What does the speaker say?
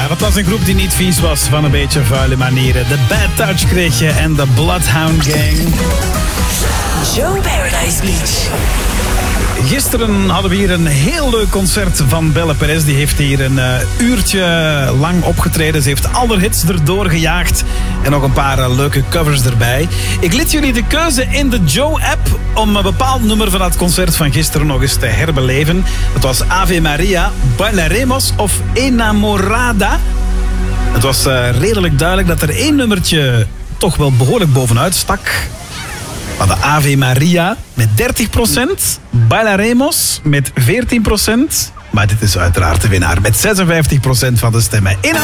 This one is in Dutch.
Ja, dat was een groep die niet vies was van een beetje vuile manieren. De Bad Touch kreeg je en de Bloodhound Gang. Joe Paradise Beach. Gisteren hadden we hier een heel leuk concert van Belle Perez. Die heeft hier een uurtje lang opgetreden. Ze heeft alle hits erdoor gejaagd. En nog een paar leuke covers erbij. Ik liet jullie de keuze in de Joe-app om een bepaald nummer van het concert van gisteren nog eens te herbeleven. Het was Ave Maria, Bailaremos of Enamorada. Het was redelijk duidelijk dat er één nummertje toch wel behoorlijk bovenuit stak. Van de Ave Maria met 30%, Bailaremos met 14%. Maar dit is uiteraard de winnaar met 56% van de stemmen.